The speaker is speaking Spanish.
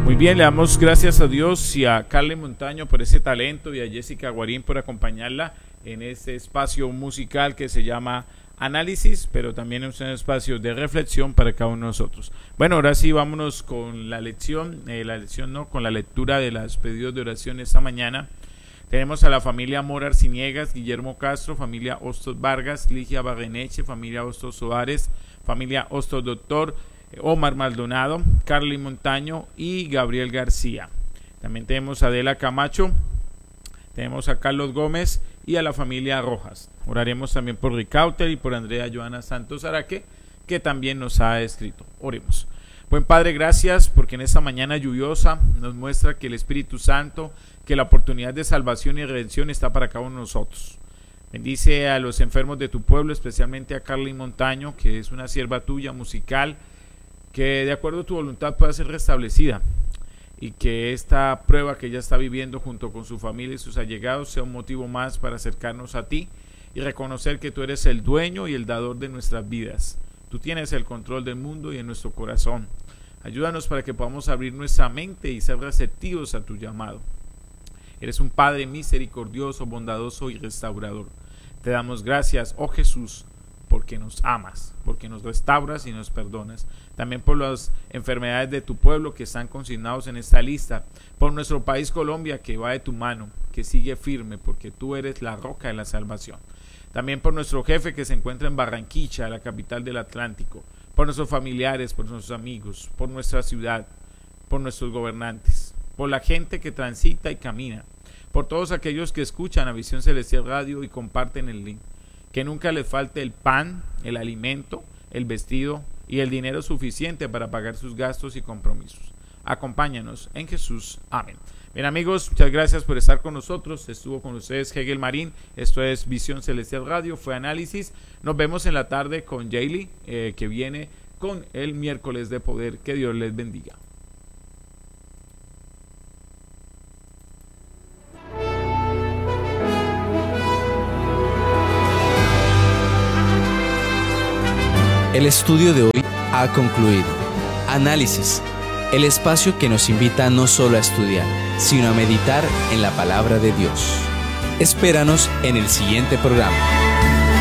Muy bien, le damos gracias a Dios y a Carly Montaño por ese talento y a Jessica Guarín por acompañarla en este espacio musical que se llama Análisis, pero también es un espacio de reflexión para cada uno de nosotros. Bueno, ahora sí vámonos con con la lectura de los pedidos de oración esta mañana. Tenemos a la familia Mora Arciniegas, Guillermo Castro, familia Hostos Vargas, Ligia Barreneche, familia Hostos Soares, familia Hostos Doctor, Omar Maldonado, Carly Montaño y Gabriel García. También tenemos a Adela Camacho, tenemos a Carlos Gómez y a la familia Rojas. Oraremos también por Ricauter y por Andrea Joana Santos Araque, que también nos ha escrito. Oremos. Buen Padre, gracias porque en esta mañana lluviosa nos muestra que el Espíritu Santo, que la oportunidad de salvación y redención está para cada uno de nosotros. Bendice a los enfermos de tu pueblo, especialmente a Carly Montaño, que es una sierva tuya musical, que de acuerdo a tu voluntad pueda ser restablecida y que esta prueba que ella está viviendo junto con su familia y sus allegados sea un motivo más para acercarnos a ti y reconocer que tú eres el dueño y el dador de nuestras vidas. Tú tienes el control del mundo y en nuestro corazón. Ayúdanos para que podamos abrir nuestra mente y ser receptivos a tu llamado. Eres un Padre misericordioso, bondadoso y restaurador. Te damos gracias, oh Jesús, porque nos amas, porque nos restauras y nos perdonas. También por las enfermedades de tu pueblo que están consignados en esta lista, por nuestro país Colombia que va de tu mano, que sigue firme porque tú eres la roca de la salvación. También por nuestro jefe que se encuentra en Barranquilla, la capital del Atlántico, por nuestros familiares, por nuestros amigos, por nuestra ciudad, por nuestros gobernantes, por la gente que transita y camina, por todos aquellos que escuchan a Visión Celestial Radio y comparten el link. Que nunca les falte el pan, el alimento, el vestido y el dinero suficiente para pagar sus gastos y compromisos. Acompáñanos en Jesús. Amén. Bien amigos, muchas gracias por estar con nosotros. Estuvo con ustedes Hegel Marín. Esto es Visión Celestial Radio, fue Análisis. Nos vemos en la tarde con Jaylee, que viene con el miércoles de poder. Que Dios les bendiga. El estudio de hoy ha concluido. Análisis, el espacio que nos invita no solo a estudiar, sino a meditar en la palabra de Dios. Espéranos en el siguiente programa.